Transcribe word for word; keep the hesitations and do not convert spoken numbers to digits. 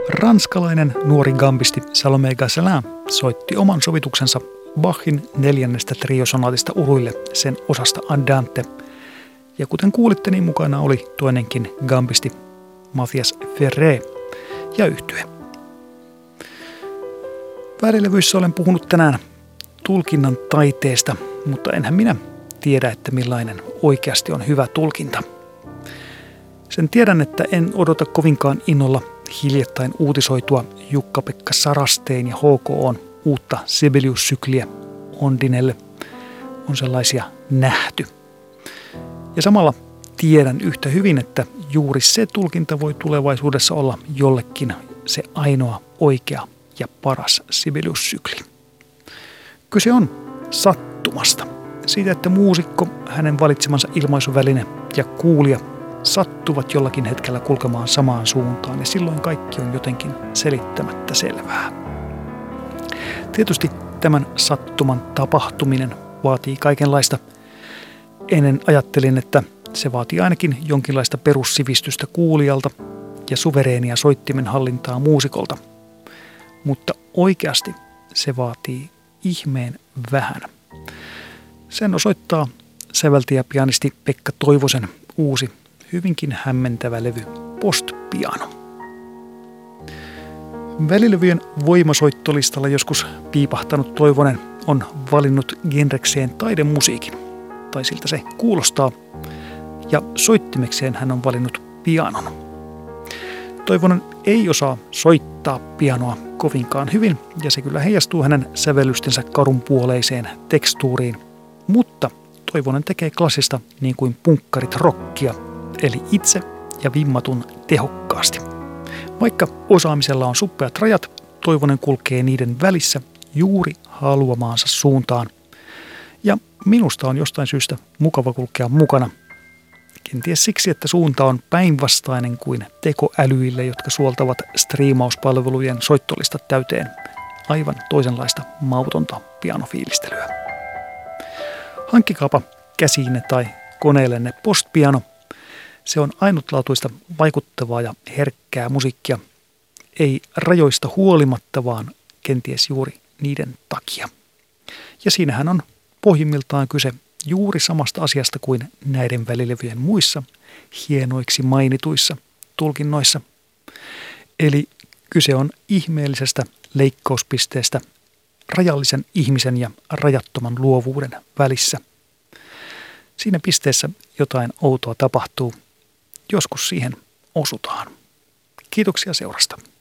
Ranskalainen nuori gambisti Salomé Gosselin soitti oman sovituksensa Bachin neljännestä triosonaatista uruille sen osasta Andante. Ja kuten kuulitte, niin mukana oli toinenkin gambisti Mathias Ferré ja yhtye. Väärilevyissä olen puhunut tänään tulkinnan taiteesta, mutta enhän minä tiedä, että millainen oikeasti on hyvä tulkinta. Sen tiedän, että en odota kovinkaan innolla hiljattain uutisoitua Jukka-Pekka Sarasteen ja H K O:n uutta Sibelius-sykliä Ondinelle. On sellaisia nähty. Ja samalla tiedän yhtä hyvin, että juuri se tulkinta voi tulevaisuudessa olla jollekin se ainoa oikea ja paras Sibelius-sykli. Kyse on sattumasta. Siitä, että muusikko, hänen valitsemansa ilmaisuväline ja kuulija sattuvat jollakin hetkellä kulkemaan samaan suuntaan ja silloin kaikki on jotenkin selittämättä selvää. Tietysti tämän sattuman tapahtuminen vaatii kaikenlaista. Ennen ajattelin, että se vaatii ainakin jonkinlaista perussivistystä kuulijalta ja suvereenia soittimen hallintaa muusikolta. Mutta oikeasti se vaatii ihmeen vähän. Sen osoittaa säveltäjä pianisti Pekka Toivosen uusi, hyvinkin hämmentävä levy Postpiano. Välilevyjen voimasoittolistalla joskus piipahtanut Toivonen on valinnut genrekseen taidemusiikin, tai siltä se kuulostaa, ja soittimekseen hän on valinnut pianon. Toivonen ei osaa soittaa pianoa kovinkaan hyvin, ja se kyllä heijastuu hänen sävellystensä karunpuoleiseen tekstuuriin, mutta Toivonen tekee klassista niin kuin punkkarit rockia, eli itse ja vimmatun tehokkaasti. Vaikka osaamisella on suppeat rajat, Toivonen kulkee niiden välissä juuri haluamaansa suuntaan. Ja minusta on jostain syystä mukava kulkea mukana. Kenties siksi, että suunta on päinvastainen kuin tekoälyille, jotka suoltavat striimauspalvelujen soittolistat täyteen aivan toisenlaista mautonta pianofiilistelyä. Hankkikaapa käsiinne tai koneellenne Postpiano. Se on ainutlaatuista, vaikuttavaa ja herkkää musiikkia. Ei rajoista huolimatta, vaan kenties juuri niiden takia. Ja siinähän on pohjimmiltaan kyse juuri samasta asiasta kuin näiden välilevyjen muissa hienoiksi mainituissa tulkinnoissa. Eli kyse on ihmeellisestä leikkauspisteestä rajallisen ihmisen ja rajattoman luovuuden välissä. Siinä pisteessä jotain outoa tapahtuu. Joskus siihen osutaan. Kiitoksia seurasta.